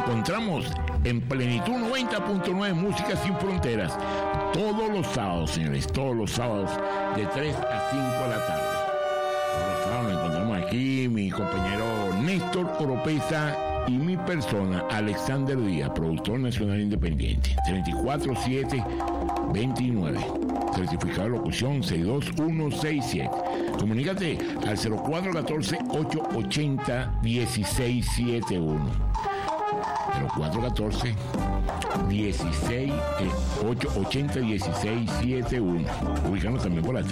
encontramos en Plenitud 90.9 Música Sin Fronteras. Todos los sábados, señores, todos los sábados de 3 a 5 de la tarde. Todos los sábados nos encontramos aquí, mi compañero Néstor Oropesa y mi persona, Alexander Díaz, productor nacional independiente. 34729. Certificado de locución 62167. Comunícate al 0414-880-1671. 0414-880-1671. Ubícanos también por la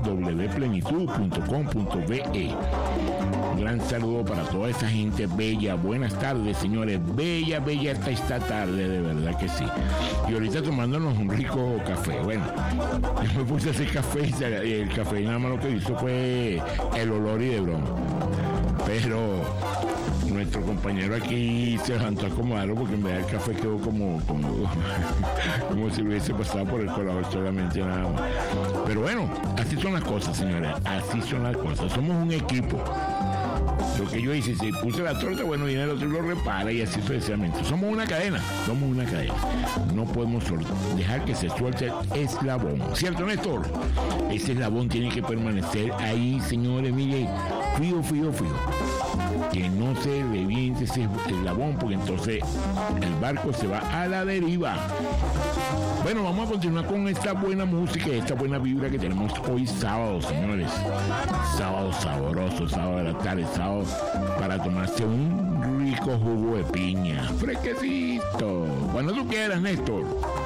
www.plenitud.com.be. Un gran saludo para toda esa gente bella. Buenas tardes, señores. Bella está esta tarde, de verdad que sí. Y ahorita tomándonos un rico café. Bueno, yo me puse a hacer café y el café nada más lo que hizo fue el olor y de broma. Pero nuestro compañero aquí se levantó a acomodarlo porque en verdad el café quedó como si hubiese pasado por el colador solamente, nada más. Pero bueno, así son las cosas, señores. Así son las cosas. Somos un equipo. Lo que yo hice, si puse la torta, bueno, viene el otro y lo repara y así sucesivamente. Somos una cadena. No podemos dejar que se suelte el eslabón. ¿Cierto, Néstor? Ese eslabón tiene que permanecer ahí, señores. Mire, fío. Que no se reviente ese eslabón, porque entonces el barco se va a la deriva. Bueno, vamos a continuar con esta buena música y esta buena vibra que tenemos hoy sábado, señores. Sábado sabroso, sábado de la tarde, sábado para tomarse un rico jugo de piña. Fresquecito. Cuando tú quieras, Néstor.